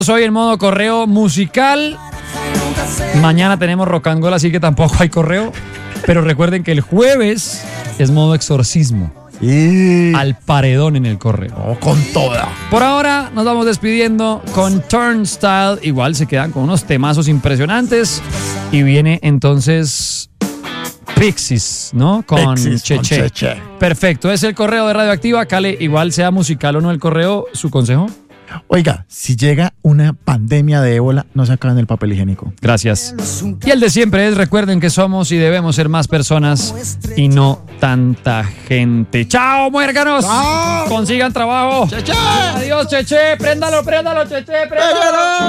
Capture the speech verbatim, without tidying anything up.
Hoy en modo correo musical. Mañana tenemos Rock and Roll, así que tampoco hay correo. Pero recuerden que el jueves es modo exorcismo. Y... Al paredón en el correo. Oh, con toda. Por ahora nos vamos despidiendo con Turnstile. Igual se quedan con unos temazos impresionantes. Y viene entonces Pixies, ¿no? Con Pixies, Che con Che. Che Che. Perfecto, es el correo de Radioactiva. Cale, igual sea musical o no el correo, ¿su consejo? Oiga, si llega una pandemia de ébola, no se acaben el papel higiénico. Gracias. Y el de siempre es, recuerden que somos y debemos ser más personas y no tanta gente. ¡Chao, muérganos! ¡Chao! Consigan trabajo. ¡Che Che! Adiós, Cheche. Préndalo, préndalo, Cheche, préndalo.